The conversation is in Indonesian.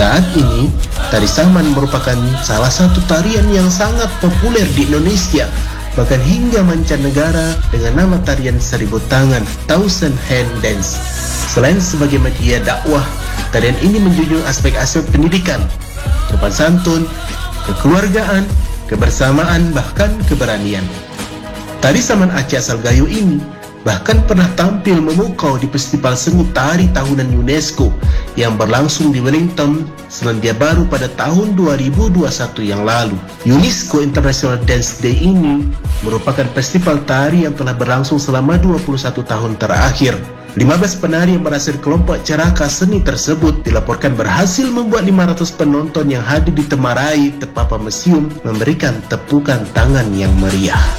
Saat ini, tari Saman merupakan salah satu tarian yang sangat populer di Indonesia, bahkan hingga mancanegara dengan nama tarian 1000 tangan, Thousand Hand Dance. Selain sebagai media dakwah, tarian ini menjunjung aspek-aspek pendidikan, sopan santun, kekeluargaan, kebersamaan, bahkan keberanian. Tari Saman Aceh asal Gayo ini bahkan pernah tampil memukau di Festival Seni Tari Tahunan UNESCO yang berlangsung di Wellington, Selandia Baru pada tahun 2021 yang lalu. UNESCO International Dance Day ini merupakan festival tari yang telah berlangsung selama 21 tahun terakhir. 15 penari yang berasal kelompok ceraka seni tersebut dilaporkan berhasil membuat 500 penonton yang hadir di Temarai, Tepapa Museum memberikan tepukan tangan yang meriah.